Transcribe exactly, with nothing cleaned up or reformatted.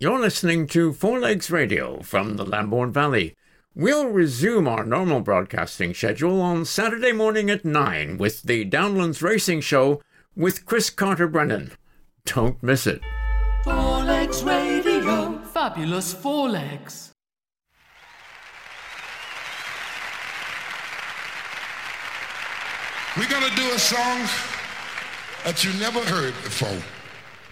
You're listening to Four Legs Radio from the Lambourne Valley. We'll resume our normal broadcasting schedule on Saturday morning at nine with the Downlands Racing Show with Chris Carter-Brennan. Don't miss it. Four Legs Radio. Fabulous Four Legs. We're going to do a song that you never heard before.